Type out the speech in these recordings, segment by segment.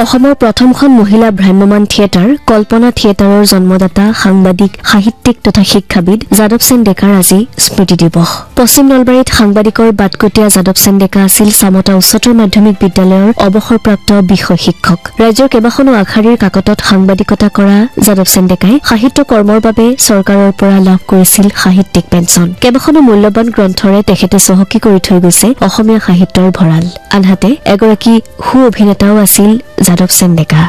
অসমৰ প্ৰথমখন মহিলা ভ্ৰাম্যমাণ থিয়েটাৰ কল্পনা থিয়েটাৰৰ জন্মদাতা সাংবাদিক সাহিত্যিক তথা শিক্ষাবিদ যাদৱ সেন ডেকাৰ আজি স্মৃতি দিৱস পশ্চিম নলবাৰীত সাংবাদিকৰ বাটকটীয়া যাদৱ সেন ডেকা আছিল চামতা উচ্চতৰ মাধ্যমিক বিদ্যালয়ৰ অৱসৰপ্ৰাপ্ত বিষয় শিক্ষক ৰাজ্যৰ কেইবাখনো আখাৰীৰ কাকতত সাংবাদিকতা কৰা যাদৱ সেন ডেকাই সাহিত্য কৰ্মৰ বাবে চৰকাৰৰ পৰা লাভ কৰিছিল সাহিত্যিক পেঞ্চন কেইবাখনো মূল্যৱান গ্ৰন্থৰে তেখেতে চহকী কৰি থৈ গৈছে অসমীয়া সাহিত্যৰ ভঁৰাল আনহাতে এগৰাকী সু অভিনেতাও আছিল যাদৱ সেন ডেকা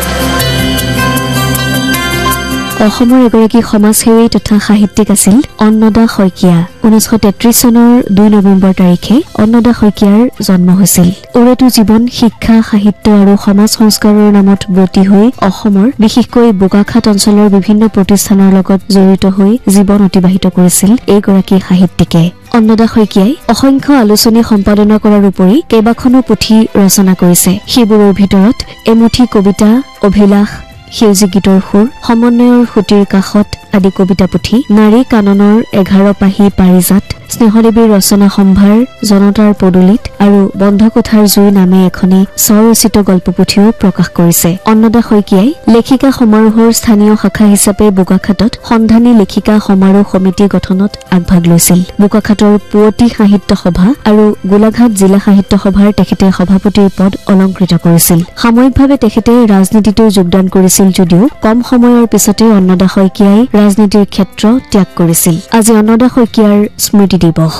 অসমৰ এগৰাকী সমাজসেৱী তথা সাহিত্যিক আছিল অন্নদা শইকীয়া 1933 চনৰ 2 নৱেম্বৰ তাৰিখে অন্নদা শইকীয়াৰ জন্ম হৈছিল ওৰেটো জীৱন শিক্ষা সাহিত্য আৰু সমাজ সংস্কাৰৰ নামত ব্ৰতী হৈ অসমৰ বিশেষকৈ বোকাখাত অঞ্চলৰ বিভিন্ন প্ৰতিষ্ঠানৰ লগত জড়িত হৈ জীৱন অতিবাহিত কৰিছিল এইগৰাকী সাহিত্যিকে অন্নদা শইকীয়াই অসংখ্য আলোচনী সম্পাদনা কৰাৰ উপৰি কেইবাখনো পুথি ৰচনা কৰিছে সেইবোৰৰ ভিতৰত এমুঠি কবিতা অভিলাষ সেউজী গীতৰ সুৰ সমন্বয়ৰ সুতিৰ কাষত আদি কবিতা পুথি নাৰী কাননৰ 11 পাহি পাৰিজাত স্নেহদেৱীৰ ৰচনা সম্ভাৰ জনতাৰ পদুলিত আৰু বন্ধকোঠাৰ জুই নামে এখনি স্বৰচিত গল্পপুথিও প্ৰকাশ কৰিছে অন্নদা শইকীয়াই লেখিকা সমাৰোহৰ স্থানীয় শাখা হিচাপে বোকাখাতত সন্ধানী লেখিকা সমাৰোহ সমিতি গঠনত আগভাগ লৈছিল বোকাখাতৰ পুৱতি সাহিত্য সভা আৰু গোলাঘাট জিলা সাহিত্য সভাৰ তেখেতে সভাপতিৰ পদ অলংকৃত কৰিছিল সাময়িকভাৱে তেখেতে ৰাজনীতিতো যোগদান কৰিছিল যদিও কম সময়ৰ পিছতে অন্নদা শইকীয়াই ৰাজনীতিৰ ক্ষেত্ৰ ত্যাগ কৰিছিল আজি অন্নদা শইকীয়াৰ স্মৃতি দিৱস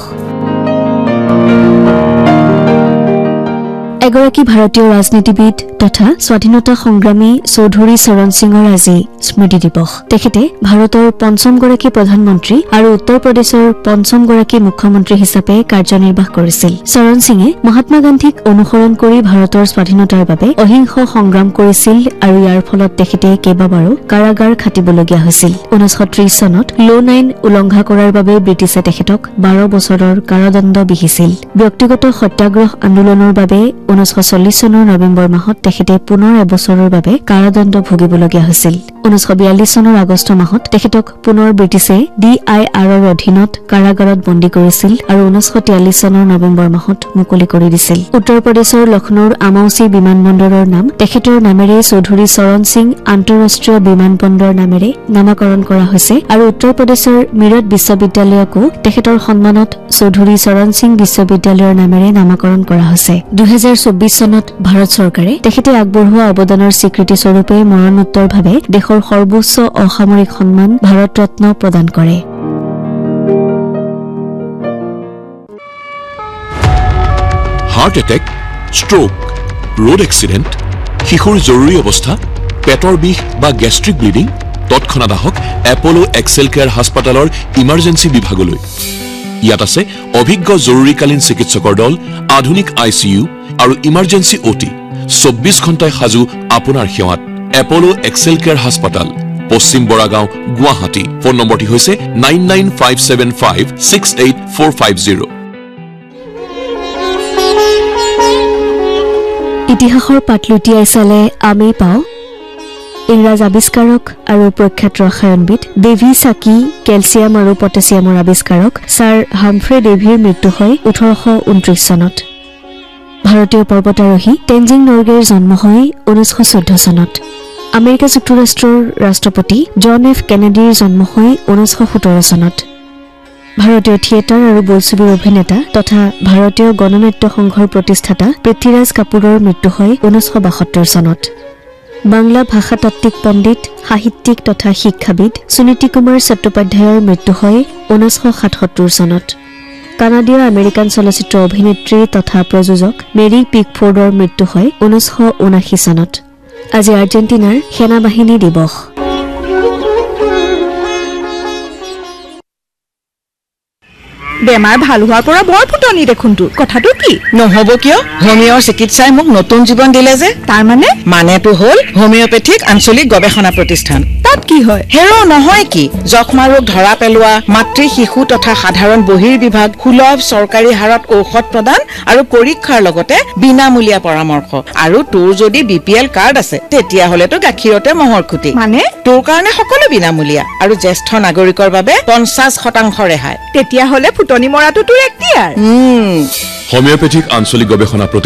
এগৰাকী ভাৰতীয় ৰাজনীতিবিদ তথা স্বাধীনতা সংগ্ৰামী চৌধুৰী চৰণ সিঙৰ আজি স্মৃতি দিৱস তেখেতে ভাৰতৰ পঞ্চমগৰাকী প্ৰধানমন্ত্ৰী আৰু উত্তৰ প্ৰদেশৰ পঞ্চমগৰাকী মুখ্যমন্ত্ৰী হিচাপে কাৰ্যনিৰ্বাহ কৰিছিল চৰণ সিঙে মহাত্মা গান্ধীক অনুসৰণ কৰি ভাৰতৰ স্বাধীনতাৰ বাবে অহিংস সংগ্ৰাম কৰিছিল আৰু ইয়াৰ ফলত তেখেতে কেইবাবাৰো কাৰাগাৰ খাটিবলগীয়া হৈছিল 1930 চনত ল' নাইন উলংঘা কৰাৰ বাবে ব্ৰিটিছে তেখেতক 12 বছৰৰ কাৰাদণ্ড বিহিছিল ব্যক্তিগত সত্যাগ্ৰহ আন্দোলনৰ বাবে 1940 চনৰ নৱেম্বৰ মাহত তেখেতে পুনৰ এবছৰৰ বাবে কাৰাদণ্ড ভুগিবলগীয়া হৈছিল 1942 চনৰ আগষ্ট মাহত তেখেতক পুনৰ ব্ৰিটিছে DIRৰ অধীনত কাৰাগাৰত বন্দী কৰিছিল আৰু 1943 চনৰ নৱেম্বৰ মাহত মুকলি কৰি দিছিল উত্তৰ প্ৰদেশৰ লক্ষ্ণৌৰ আমাউচি বিমানবন্দৰৰ নাম তেখেতৰ নামেৰে চৌধুৰী চৰণ সিং আন্তঃৰাষ্ট্ৰীয় বিমানবন্দৰ নামেৰে নামকৰণ কৰা হৈছে আৰু উত্তৰ প্ৰদেশৰ মিৰট বিশ্ববিদ্যালয়কো তেখেতৰ সন্মানত চৌধুৰী চৰণ সিং বিশ্ববিদ্যালয়ৰ নামেৰে নামকৰণ কৰা হৈছে 2024 চনত ভাৰত চৰকাৰে তেখেতে আগবঢ়োৱা অৱদানৰ স্বীকৃতি স্বৰূপে মৰণোত্তৰভাৱে দেশৰ সৰ্বোচ্চ অসামৰিক সন্মান ভাৰত ৰত্ন প্ৰদান কৰে heart attack stroke road accident শিশুৰ জৰুৰী অৱস্থা পেটৰ বিষ বা গেষ্ট্ৰিক ব্লিডিং তৎক্ষণাৎ আহক এপলো এক্সেল কেয়াৰ হাস্পাতালৰ ইমাৰ্জেন্সি বিভাগলৈ ইয়াত আছে অভিজ্ঞ জৰুৰীকালীন চিকিৎসকৰ দল আধুনিক ICU আৰু ইমাৰ্জেন্সি OT 24 ঘণ্টাই সাজু আপোনাৰ সেৱাত এপলো এক্সেল কেয়াৰ হাস্পাতাল পশ্চিম বৰাগাঁও গুৱাহাটী ফোন নম্বৰটি হৈছে 9957568450 ইতিহাসৰ পাত লুটিয়াই চালে আমি পাওঁ ইংৰাজ আৱিষ্কাৰক আৰু প্ৰখ্যাত ৰসায়নবিদ ডেভি সাকি কেলছিয়াম আৰু পটাছিয়ামৰ আৱিষ্কাৰক ছাৰ হামফ্ৰে ডেভিৰ মৃত্যু হয় 1829 চনত ভাৰতীয় পৰ্বতাৰোহী তেনজিং নৰ্গেৰ জন্ম হয় 1914 চনত আমেৰিকা যুক্তৰাষ্ট্ৰৰ ৰাষ্ট্ৰপতি জন এফ কেনেডিৰ জন্ম হয় 1917 চনত ভাৰতীয় থিয়েটাৰ আৰু বোলছবিৰ অভিনেতা তথা ভাৰতীয় গণনাট্য সংঘৰ প্ৰতিষ্ঠাতা পৃথ্বীৰাজ কাপুৰৰ মৃত্যু হয় 1972 চনত বাংলা ভাষাতাত্ত্বিক পণ্ডিত সাহিত্যিক তথা শিক্ষাবিদ সুনীতি কুমাৰ চট্টোপাধ্যায়ৰ মৃত্যু হয় 1977 চনত কানাডীয় আমেৰিকান চলচ্চিত্ৰ অভিনেত্ৰী তথা প্ৰযোজক মেৰী পিকফোৰ্ডৰ মৃত্যু হয় 1979 চনত আজি আৰ্জেণ্টিনাৰ সেনাবাহিনী দিৱস বেমাৰ ভাল হোৱাৰ পৰা বৰ ফুটনি দেখোন তোৰ কথাটো কি নহব কিয় হোমিঅৰ চিকিৎসাই মোক নতুন জীৱন দিলে যে তাৰ মানেটো হ'ল হোমিঅপেথিক আঞ্চলিক গৱেষণা প্ৰতিষ্ঠান তাত কি হয় হেৰ নহয় কি যক্ষ্মা ৰোগ ধৰা পেলোৱা মাতৃ শিশু তথা সাধাৰণ বহিৰ্বিভাগ সুলভ চৰকাৰী হাৰত ঔষধ প্ৰদান আৰু পৰীক্ষাৰ লগতে বিনামূলীয়া পৰামৰ্শ আৰু তোৰ যদি BPL কাৰ্ড আছে তেতিয়া হলেতো গাখীৰতে মহৰ খুটি মানে তোৰ কাৰণে সকলো বিনামূলীয়া আৰু জ্যেষ্ঠ নাগৰিকৰ বাবে 50% ৰেহাই তেতিয়া হলে ফুটনি মৰাটো তোৰ এক্টিয়াৰ হোমিঅপেথিক আঞ্চলিক গৱেষণা